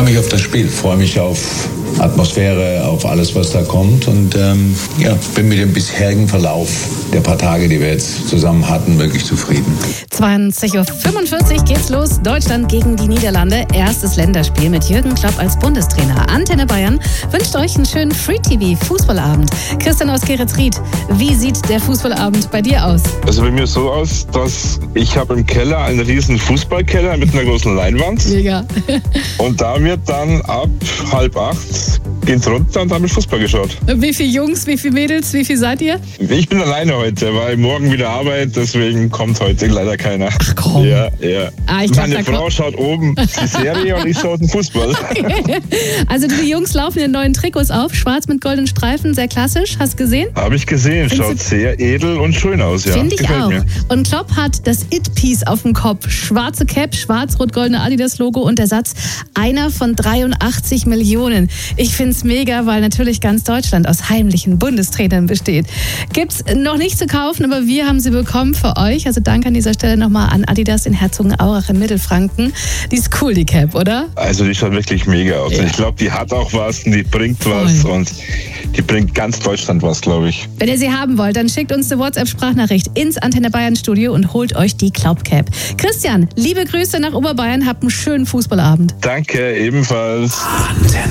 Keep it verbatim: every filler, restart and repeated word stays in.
mich auf das Spiel, freue mich auf Atmosphäre, auf alles, was da kommt und ähm, ja, bin mit dem bisherigen Verlauf der paar Tage, die wir jetzt zusammen hatten, wirklich zufrieden. zwanzig Uhr fünfundvierzig geht's los. Deutschland gegen die Niederlande. Erstes Länderspiel mit Jürgen Klopp als Bundestrainer. Antenne Bayern wünscht euch einen schönen Free-T V-Fußballabend. Christian aus Geretsried, wie sieht der Fußballabend bei dir aus? Also bei mir so aus, dass ich habe im Keller einen riesen Fußballkeller mit einer großen Leinwand. Mega. Und da wird dann ab halb acht geht's runter und dann wird Fußball geschaut. Wie viele Jungs, wie viele Mädels, wie viel seid ihr? Ich bin alleine heute, weil morgen wieder Arbeit, deswegen kommt heute leider keiner. Ach komm. Ja, ja. Ah, ich glaub, Meine da Frau kommt... schaut oben die Serie und ich schaue den Fußball. Also die Jungs laufen in neuen Trikots auf, schwarz mit goldenen Streifen, sehr klassisch. Hast du gesehen? Habe ich gesehen, Findest schaut du... sehr edel und schön aus. Ja. Finde ich Gefällt auch. Mir. Und Klopp hat das It-Piece auf dem Kopf. Schwarze Cap, schwarz-rot-goldene Adidas-Logo und der Satz, einer von dreiundachtzig Millionen. Ich finde es mega, weil natürlich ganz Deutschland aus heimlichen Bundestrainern besteht. Gibt's noch nicht zu kaufen, aber wir haben sie bekommen für euch. Also danke an dieser Stelle nochmal an Adidas in Herzogenaurach in Mittelfranken. Die ist cool, die Cap, oder? Also die schaut wirklich mega aus. Ja. Ich glaube, die hat auch was und die bringt Voll. was und die bringt ganz Deutschland was, glaube ich. Wenn ihr sie haben wollt, dann schickt uns eine WhatsApp-Sprachnachricht ins Antenne Bayern Studio und holt euch die Klopp Cap. Christian, liebe Grüße nach Oberbayern, habt einen schönen Fußballabend. Danke, ebenfalls.